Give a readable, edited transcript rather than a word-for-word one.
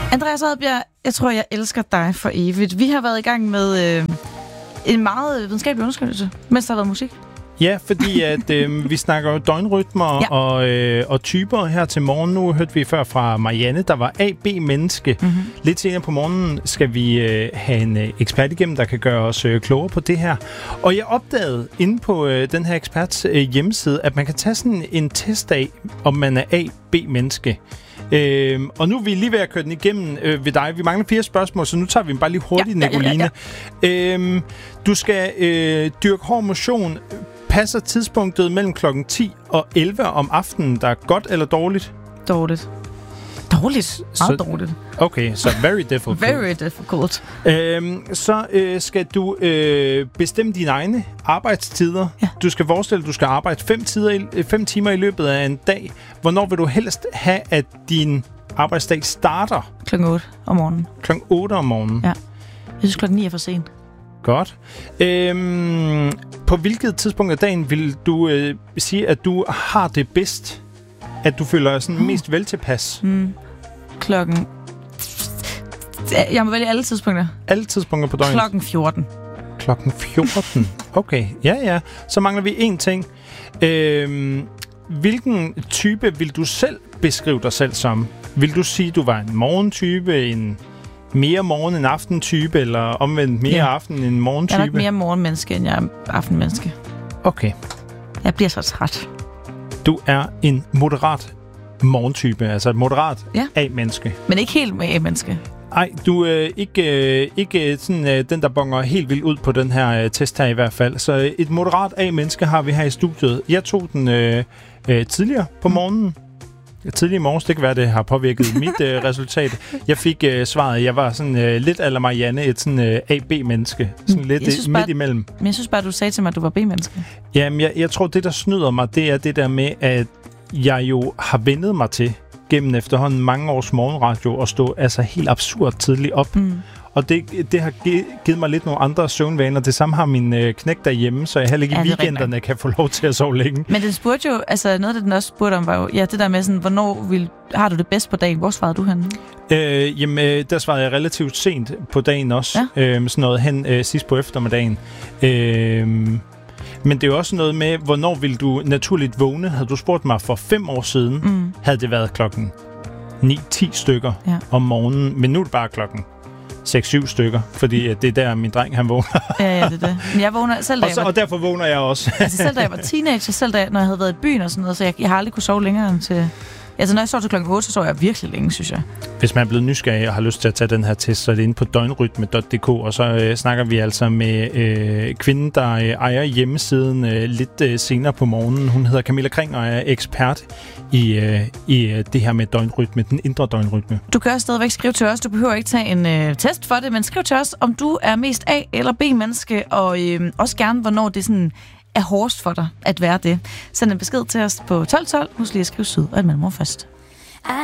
Andreas Odbjerg, jeg tror, jeg elsker dig for evigt. Vi har været i gang med en meget videnskabelig undersøgelse, mens der har været musik. Ja, fordi at vi snakker jo døgnrytmer og typer her til morgen. Nu hørte vi før fra Marianne, der var A-B-menneske. Mm-hmm. Lidt senere på morgenen skal vi have en ekspert igennem, der kan gøre os klogere på det her. Og jeg opdagede inde på den her eksperts hjemmeside, at man kan tage sådan en test af, om man er A-B-menneske. Og nu er vi lige ved at køre den igennem ved dig. Vi mangler 4 spørgsmål, så nu tager vi dem bare lige hurtigt, Nicoline. Du skal dyrke hård motion. Passer tidspunktet mellem klokken 10 og 11 om aftenen, der er godt eller dårligt? Dårligt. Dårligt? Meget dårligt. Okay, så very difficult. Very difficult. Så skal du bestemme dine egne arbejdstider. Ja. Du skal forestille, at du skal arbejde 5 timer i løbet af en dag. Hvornår vil du helst have, at din arbejdsdag starter? Klokken 8 om morgenen. Klokken 8 om morgenen? Ja. Jeg synes, klokken 9 er for sent. Godt. På hvilket tidspunkt af dagen vil du sige, at du har det bedst? At du føler dig sådan mest veltilpas? Klokken... Jeg må vælge alle tidspunkter. Alle tidspunkter på døgnet? Klokken 14. Klokken 14? Okay, ja. Så mangler vi én ting. Hvilken type vil du selv beskrive dig selv som? Vil du sige, du var en morgentype, en mere morgen- end aften-type, eller omvendt mere aften- end morgentype? Jeg er nok mere morgenmenneske, end jeg er aftenmenneske. Okay. Jeg bliver så træt. Du er en moderat morgentype, altså et moderat A-menneske. Men ikke helt med A-menneske. Nej, du er ikke sådan den, der bonger helt vildt ud på den her test her i hvert fald. Så et moderat A-menneske har vi her i studiet. Jeg tog den tidligere på morgenen. Tidlig i morges, det kan være, det har påvirket mit resultat. Jeg fik svaret, jeg var sådan lidt a la Marianne, et sådan A-B-menneske. Sådan lidt midt imellem. Men jeg synes bare, du sagde til mig, at du var B-menneske. Jamen, jeg tror, det der snyder mig, det er det der med, at jeg jo har vendet mig til gennem efterhånden mange års morgenradio at stå altså helt absurd tidligt op. Og det har givet mig lidt nogle andre søvnvaner. Det samme har min knægt derhjemme, så jeg heller ikke i weekenderne kan få lov til at sove længe. Men den spurgte jo, altså noget af det, den også spurgte om, var jo, det der med sådan, hvornår har du det bedst på dagen? Hvor svarede du henne? Jamen, der svarede jeg relativt sent på dagen også. Ja. Sådan noget hen sidst på eftermiddagen. Men det er jo også noget med, hvornår vil du naturligt vågne? Havde du spurgt mig for 5 år siden, havde det været klokken 9-10 stykker om morgenen. Men nu er det bare klokken 6-7 stykker, fordi det er der, min dreng, han vågner. Ja, det er det. Men jeg vågner selv, og derfor vågner jeg også. Altså selv da jeg var teenager, selv da når jeg havde været i byen og sådan noget, så jeg har aldrig kunne sove længere end til... Altså når jeg sov til klokken 8, så sov jeg virkelig længe, synes jeg. Hvis man er blevet nysgerrig og har lyst til at tage den her test, så er det inde på døgnrytme.dk, og så snakker vi altså med kvinden, der ejer hjemmesiden lidt senere på morgenen. Hun hedder Camilla Kring og er ekspert i det her med døgnrytme, den indre døgnrytme. Du kan også stadigvæk skrive til os. Du behøver ikke tage en test for det, men skriv til os, om du er mest A- eller B-menneske, og også gerne, hvornår det sådan er hårdest for dig at være det. Send en besked til os på 1212. Husk lige at skrive syd og et mellemrum først.